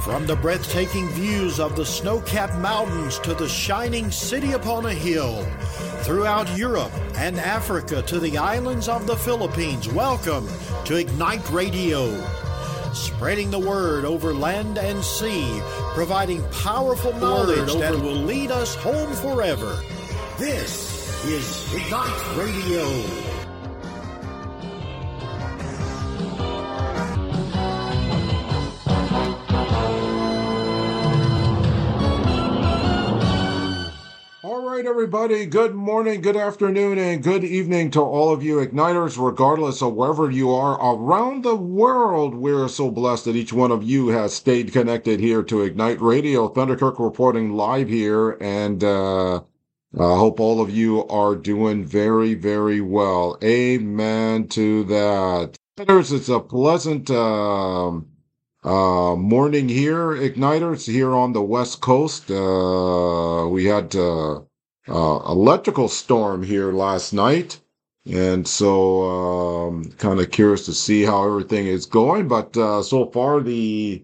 From the breathtaking views of the snow-capped mountains to the shining city upon a hill, throughout Europe and Africa to the islands of the Philippines, welcome to Ignite Radio. Spreading the word over land and sea, providing powerful knowledge that will lead us home forever. This is Ignite Radio. Everybody, good morning, good afternoon, and good evening to all of you Igniters, regardless of wherever you are around the world. We're so blessed that each one of you has stayed connected here to Ignite Radio. Thunderkirk reporting live here, and I hope all of you are doing very, very well. Amen to that. Igniters, it's a pleasant morning here, Igniters, here on the West Coast. We had electrical storm here last night, and so kind of curious to see how everything is going, but so far the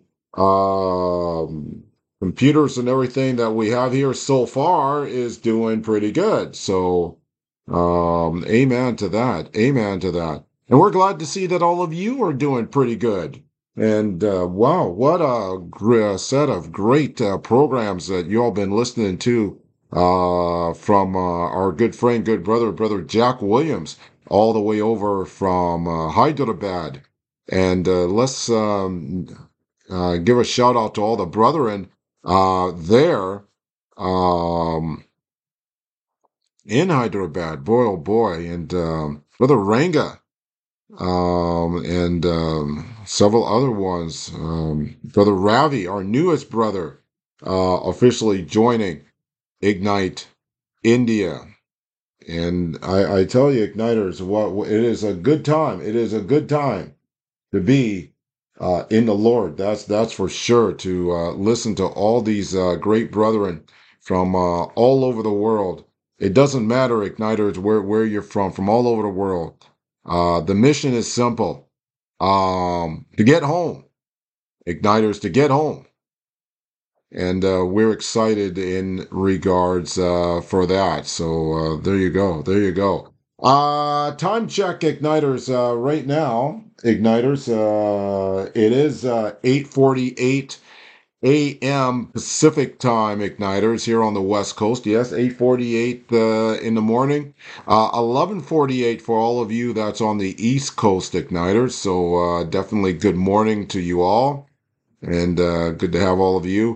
computers and everything that we have here so far is doing pretty good. So amen to that, amen to that. And we're glad to see that all of you are doing pretty good. And wow, what a set of great programs that you all been listening to from our good friend, good brother Jack Williams, all the way over from Hyderabad. And let's give a shout out to all the brethren there in Hyderabad. Boy, oh boy. And Brother Ranga and several other ones. Brother Ravi, our newest brother, officially joining Ignite India. And I tell you, Igniters, what it is a good time. It is a good time to be in the Lord. That's for sure, to listen to all these great brethren from all over the world. It doesn't matter, Igniters, where you're from all over the world. The mission is simple. To get home. Igniters, to get home. And we're excited in regards for that. So there you go. There you go. Time check, Igniters. Right now, Igniters, it is 8:48 a.m. Pacific time, Igniters, here on the West Coast. Yes, 8:48 in the morning. 11:48 for all of you that's on the East Coast, Igniters. So definitely good morning to you all. And good to have all of you.